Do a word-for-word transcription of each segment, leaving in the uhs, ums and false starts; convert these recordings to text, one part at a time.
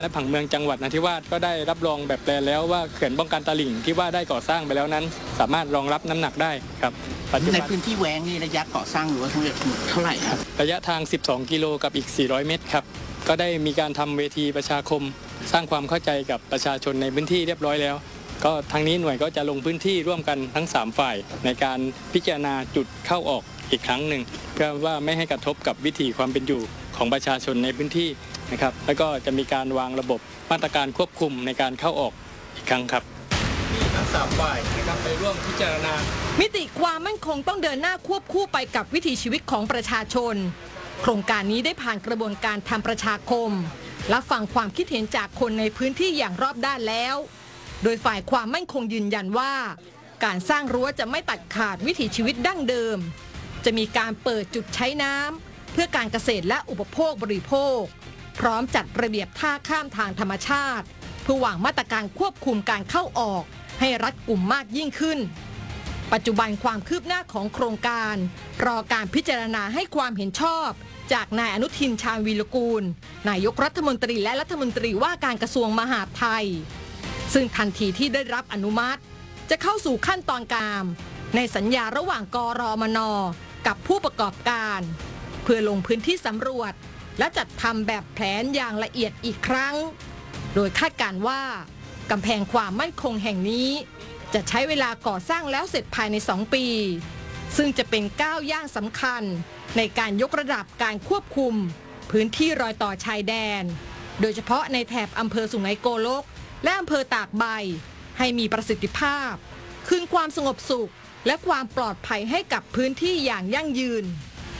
และผังเมืองจังหวัดนราธิวาสก็ได้รับรองแบบแปลนแล้วว่าเขื่อนป้องกันตลิ่งที่ว่าได้ก่อสร้างไปแล้วนั้นสามารถรองรับน้ำหนักได้ครับในพื้นที่แหวงนี่ระยะก่อสร้างหรือว่าเท่าไหร่ครับระยะทางสิบสองกิโลกับอีกสี่ร้อยเมตรครับก็ได้มีการทำเวทีประชาคมสร้างความเข้าใจกับประชาชนในพื้นที่เรียบร้อยแล้วก็ทางนี้หน่วยก็จะลงพื้นที่ร่วมกันทั้งสามฝ่ายในการพิจารณาจุดเข้าออกอีกครั้งหนึ่งเพื่อว่าไม่ให้กระทบกับวิถีความเป็นอยู่ของประชาชนในพื้นที่นะครับแล้วก็จะมีการวางระบบมาตรการควบคุมในการเข้าออกอีกครั้งครับมีทั้งสามฝ่ายนะครับไปร่วมพิจารณามิติความมั่นคงต้องเดินหน้าควบคู่ไปกับวิถีชีวิตของประชาชนโครงการนี้ได้ผ่านกระบวนการทำประชาคมและฟังความคิดเห็นจากคนในพื้นที่อย่างรอบด้านแล้วโดยฝ่ายความมั่นคงยืนยันว่าการสร้างรั้วจะไม่ตัดขาดวิถีชีวิตดั้งเดิมจะมีการเปิดจุดใช้น้ำเพื่อการเกษตรและอุปโภคบริโภคพร้อมจัดระเบียบท่าข้ามทางธรรมชาติเพื่อวางมาตรการควบคุมการเข้าออกให้รัดกุมมากยิ่งขึ้นปัจจุบันความคืบหน้าของโครงการรอการพิจารณาให้ความเห็นชอบจากนายอนุทินชาญวีรกูลนายกรัฐมนตรีและรัฐมนตรีว่าการกระทรวงมหาดไทยซึ่งทันทีที่ได้รับอนุมัติจะเข้าสู่ขั้นตอนการในสัญญาระหว่างกรมน.กับผู้ประกอบการเพื่อลงพื้นที่สำรวจและจัดทำแบบแผนอย่างละเอียดอีกครั้งโดยคาดการณ์ว่ากำแพงความมั่นคงแห่งนี้จะใช้เวลาก่อสร้างแล้วเสร็จภายในสองปีซึ่งจะเป็นก้าวย่างสำคัญในการยกระดับการควบคุมพื้นที่รอยต่อชายแดนโดยเฉพาะในแถบอำเภอสุไหงโกลกและอำเภอตากใบให้มีประสิทธิภาพคืนความสงบสุขและความปลอดภัยให้กับพื้นที่อย่างยั่งยืน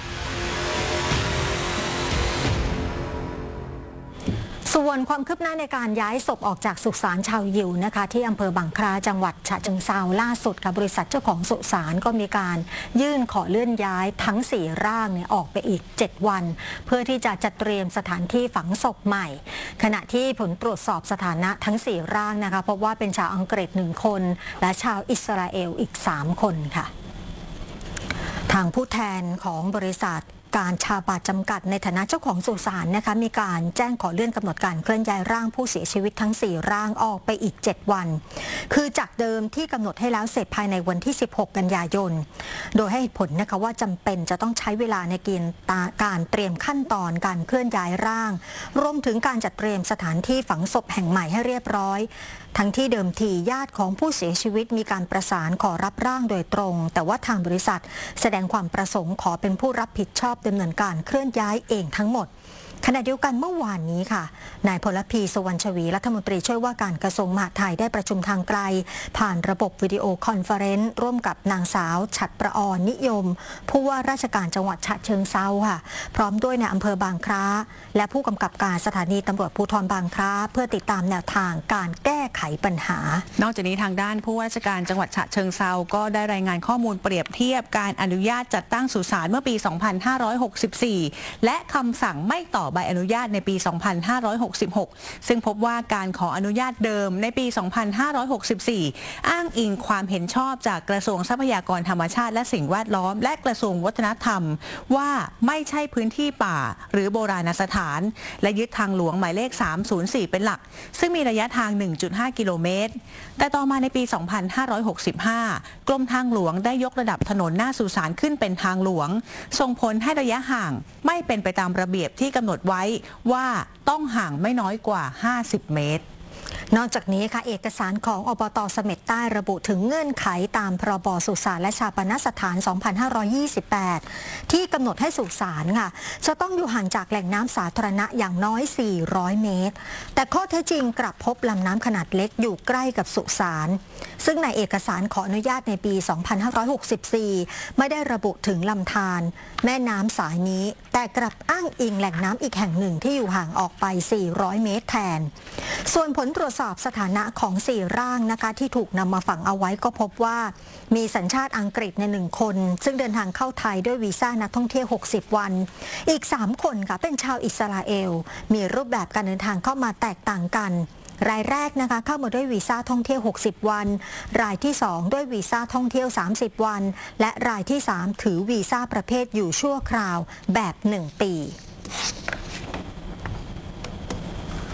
ส่วนความคืบหน้าในการย้ายศพออกจากสุสานชาวยิวนะคะที่อำเภอบางคล้าจังหวัดฉะเชิงเทราล่าสุดค่ะบริษัทเจ้าของสุสานก็มีการยื่นขอเลื่อนย้ายทั้งสี่ร่างเนี่ยออกไปอีกเจ็ดวันเพื่อที่จะจัดเตรียมสถานที่ฝังศพใหม่ขณะที่ผลตรวจสอบสถานะทั้งสี่ร่างนะคะพบว่าเป็นชาวอังกฤษหนึ่งคนและชาวอิสราเอลอีกสามคนค่ะทางผู้แทนของบริษัทการชาบาจำกัดในฐานะเจ้าของสุสานนะคะมีการแจ้งขอเลื่อนกำหนดการเคลื่อนย้ายร่างผู้เสียชีวิตทั้งสี่ร่างออกไปอีกเจ็ดวันคือจากเดิมที่กำหนดให้แล้วเสร็จภายในวันที่สิบหกกันยายนโดยให้เหตุผลนะคะว่าจำเป็นจะต้องใช้เวลาในการเตรียมขั้นตอนการเคลื่อนย้ายร่างรวมถึงการจัดเตรียมสถานที่ฝังศพแห่งใหม่ให้เรียบร้อยทั้งที่เดิมทีญาติของผู้เสียชีวิตมีการประสานขอรับร่างโดยตรงแต่ว่าทางบริษัทแสดงความประสงค์ขอเป็นผู้รับผิดชอบดำเนินการเคลื่อนย้ายเองทั้งหมดขณะเดียวกันเมื่อวานนี้ค่ะนายพลพีสุวรรณชวีรัฐมนตรีช่วยว่าการกระทรวงมหาดไทยได้ประชุมทางไกลผ่านระบบวิดีโอคอนเฟอเรนซ์ร่วมกับนางสาวฉัตรประออนนิยมผู้ว่าราชการจังหวัดฉะเชิงเทราค่ะพร้อมด้วยในอำเภอบางคล้าและผู้กำกับการสถานีตำรวจภูธรบางคล้าเพื่อติดตามแนวทางการแก้ไขปัญหานอกจากนี้ทางด้านผู้ว่าราชการจังหวัดฉะเชิงเทราก็ได้รายงานข้อมูลเปรียบเทียบการอนุญาตจัดตั้งสุสานเมื่อปี สองพันห้าร้อยหกสิบสี่ และคำสั่งไม่ต่อใบอนุญาตในปี สองพันห้าร้อยหกสิบหก ซึ่งพบว่าการขออนุญาตเดิมในปี สองพันห้าร้อยหกสิบสี่ อ้างอิงความเห็นชอบจากกระทรวงทรัพยากรธรรมชาติและสิ่งแวดล้อมและกระทรวงวัฒนธรรมว่าไม่ใช่พื้นที่ป่าหรือโบราณสถานและยึดทางหลวงหมายเลขสามศูนย์สี่เป็นหลักซึ่งมีระยะทาง หนึ่งจุดห้า กิโลเมตรแต่ต่อมาในปี สองพันห้าร้อยหกสิบห้า กรมทางหลวงได้ยกระดับถนนหน้าสุสานขึ้นเป็นทางหลวงส่งผลให้ระยะห่างไม่เป็นไปตามระเบียบที่กำหนดไว้ว่าต้องห่างไม่น้อยกว่าห้าสิบเมตรนอกจากนี้ค่ะเอกสารของอบต.เสม็ดใต้ระบุถึงเงื่อนไขตามพรบ.สุสานและชาปนสถาน สองพันห้าร้อยยี่สิบแปด ที่กำหนดให้สุสานค่ะจะต้องอยู่ห่างจากแหล่งน้ำสาธารณะอย่างน้อย สี่ร้อย เมตรแต่ข้อเท็จจริงกลับพบลำน้ำขนาดเล็กอยู่ใกล้กับสุสานซึ่งในเอกสารขออนุญาตในปี สองพันห้าร้อยหกสิบสี่ ไม่ได้ระบุถึงลำธารแม่น้ำสายนี้แต่กลับอ้างอิงแหล่งน้ำอีกแห่งหนึ่งที่อยู่ห่างออกไป สี่ร้อย เมตรแทนส่วนผลตรวจสอบสถานะของสี่ร่างนะคะที่ถูกนำมาฝังเอาไว้ก็พบว่ามีสัญชาติอังกฤษในหนึ่งคนซึ่งเดินทางเข้าไทยด้วยวีซ่านักท่องเที่ยวหกสิบวันอีกสามคนค่ะเป็นชาวอิสราเอลมีรูปแบบการเดินทางเข้ามาแตกต่างกันรายแรกนะคะเข้ามาด้วยวีซ่าท่องเที่ยวหกสิบวันรายที่สองด้วยวีซ่าท่องเที่ยวสามสิบวันและรายที่สามถือวีซ่าประเภทอยู่ชั่วคราวแบบหนึ่งปี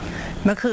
เมื่อคืน